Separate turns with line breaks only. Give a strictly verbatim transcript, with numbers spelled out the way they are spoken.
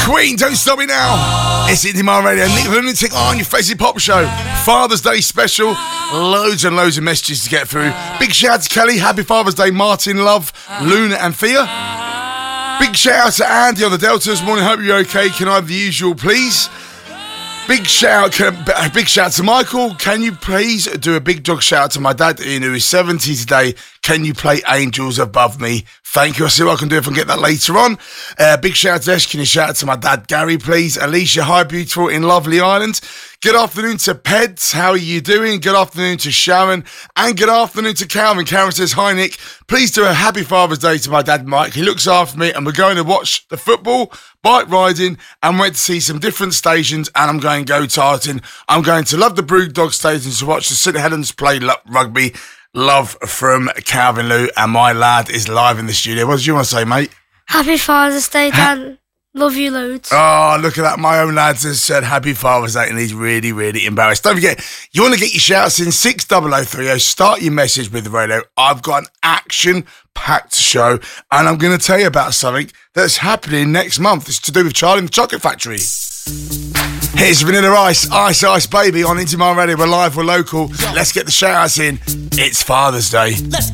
Queen, don't stop me now. It's Indie Man Radio. Nick Lunatic on your Facey Pop Show. Father's Day special. Loads and loads of messages to get through. Big shout out to Kelly. Happy Father's Day, Martin, Love, Luna and Thea. Big shout out to Andy on the Delta this morning. Hope you're okay. Can I have the usual, please? Big shout, can, big shout out to Michael. Can you please do a big dog shout out to my dad, Ian, who is seventy today? Can you play Angels Above Me? Thank you. I'll see what I can do if I can get that later on. Uh, big shout out to Ash. Can you shout out to my dad, Gary, please? Alicia, hi, beautiful, in lovely Ireland. Good afternoon to Peds. How are you doing? Good afternoon to Sharon. And good afternoon to Calvin. Karen says, hi, Nick. Please do a happy Father's Day to my dad, Mike. He looks after me, and we're going to watch the football, bike riding, and went to see some different stations, and I'm going go-karting. I'm going to Love the Brewdog Station to watch the Saint Helens play rugby. Love from Calvin Lou, and my lad is live in the studio. What did you want to say, mate?
Happy Father's Day, Dad. Love you loads.
Oh, look at that. My own lad has said Happy Father's Day, and he's really, really embarrassed. Don't forget, you want to get your shouts in six double oh three oh. Start your message with the radio. I've got an action-packed show, and I'm going to tell you about something that's happening next month. It's to do with Charlie and the Chocolate Factory. Here's Vanilla Ice, Ice Ice Baby on Indie Man Radio. We're live, we're local. Let's get the shout-outs in. It's Father's Day.